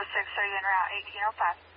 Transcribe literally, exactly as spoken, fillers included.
six, are you en route eighteen oh five?